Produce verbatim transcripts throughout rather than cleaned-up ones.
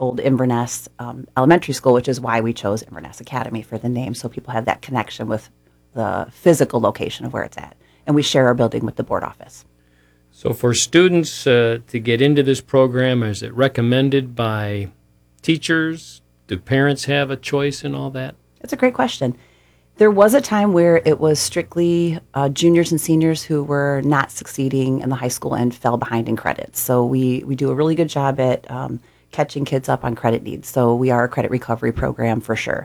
old Inverness um, Elementary School, which is why we chose Inverness Academy for the name, so people have that connection with the physical location of where it's at. And we share our building with the board office. So for students uh, to get into this program, is it recommended by teachers? Do parents have a choice in all that? That's a great question. There was a time where it was strictly uh, juniors and seniors who were not succeeding in the high school and fell behind in credits. So we, we do a really good job at um, catching kids up on credit needs. So we are a credit recovery program for sure.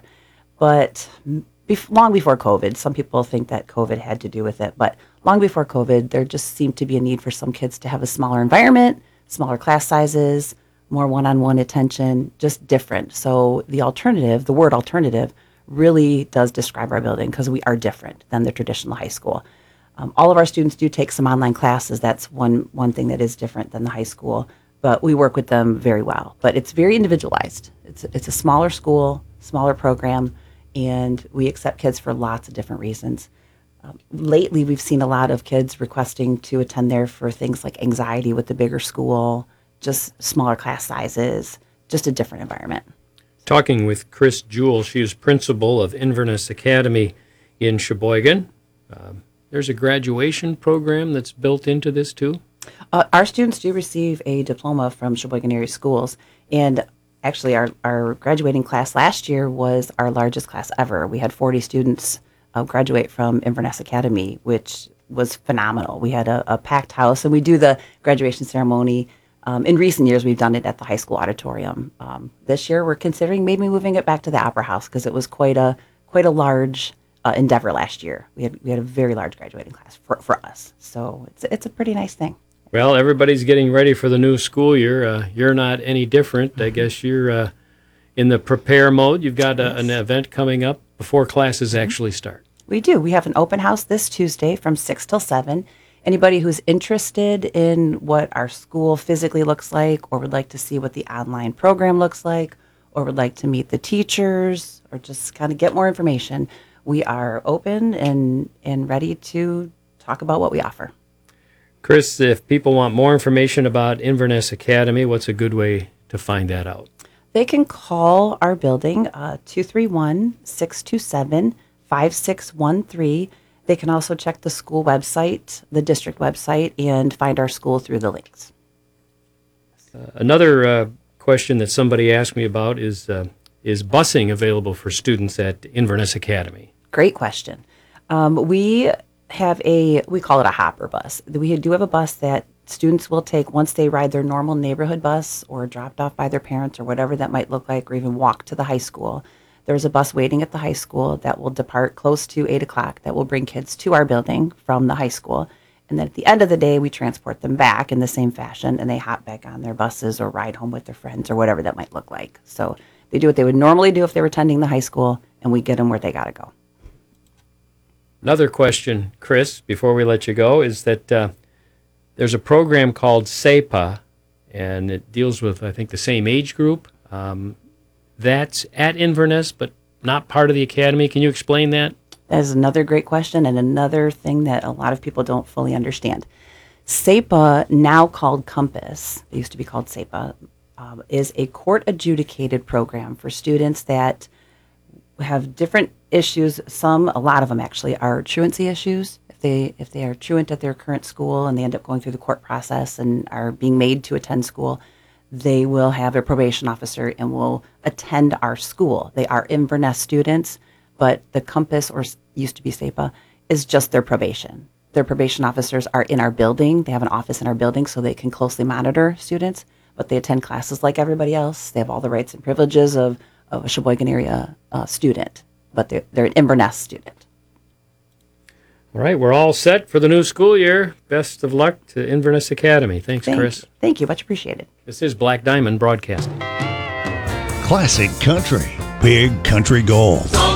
But bef- long before COVID, some people think that COVID had to do with it, but long before COVID, there just seemed to be a need for some kids to have a smaller environment, smaller class sizes, more one-on-one attention, just different. So the alternative, the word alternative, really does describe our building because we are different than the traditional high school. Um, all of our students do take some online classes. That's one one thing that is different than the high school, but we work with them very well. But it's very individualized. It's it's a smaller school, smaller program, and we accept kids for lots of different reasons. Um, lately, we've seen a lot of kids requesting to attend there for things like anxiety with the bigger school, just smaller class sizes, just a different environment. Talking with Chris Jewell, she is principal of Inverness Academy in Sheboygan. Um, there's a graduation program that's built into this too? Uh, our students do receive a diploma from Sheboygan Area Schools, and actually our, our graduating class last year was our largest class ever. We had forty students uh, graduate from Inverness Academy, which was phenomenal. We had a, a packed house, and we do the graduation ceremony. Um, in recent years, we've done it at the high school auditorium. Um, this year, we're considering maybe moving it back to the Opera House because it was quite a quite a large uh, endeavor last year. We had we had a very large graduating class for, for us, so it's it's a pretty nice thing. Well, everybody's getting ready for the new school year. Uh, you're not any different. Mm-hmm. I guess you're uh, in the prepare mode. You've got a, an event coming up before classes mm-hmm. actually start. We do. We have an open house this Tuesday from six till seven. Anybody who's interested in what our school physically looks like, or would like to see what the online program looks like, or would like to meet the teachers, or just kind of get more information, we are open and, and ready to talk about what we offer. Chris, if people want more information about Inverness Academy, what's a good way to find that out? They can call our building, uh, two three one, six two seven, five six one three. They can also check the school website, the district website, and find our school through the links. Uh, another uh, question that somebody asked me about is, uh, is busing available for students at Inverness Academy? Great question. Um, we have a, we call it a hopper bus. We do have a bus that students will take once they ride their normal neighborhood bus or dropped off by their parents or whatever that might look like, or even walk to the high school. There's a bus waiting at the high school that will depart close to eight o'clock that will bring kids to our building from the high school. And then at the end of the day, we transport them back in the same fashion, and they hop back on their buses or ride home with their friends or whatever that might look like. So they do what they would normally do if they were attending the high school, and we get them where they got to go. Another question, Chris, before we let you go, is that uh, there's a program called SEPA, and it deals with, I think, the same age group. Um, That's at Inverness, but not part of the academy. Can you explain that? That is another great question, and another thing that a lot of people don't fully understand. SEPA, now called Compass, it used to be called SEPA, um, is a court-adjudicated program for students that have different issues. Some, a lot of them actually, are truancy issues. If they if they are truant at their current school and they end up going through the court process and are being made to attend school, they will have a probation officer and will attend our school. They are Inverness students, but the Compass, or used to be SEPA, is just their probation. Their probation officers are in our building. They have an office in our building so they can closely monitor students, but they attend classes like everybody else. They have all the rights and privileges of, of a Sheboygan area uh, student, but they're, they're an Inverness student. All right, we're all set for the new school year. Best of luck to Inverness Academy. Thanks, Thank Chris. You. Thank you. Much appreciated. This is Black Diamond Broadcasting. Classic country, big country gold.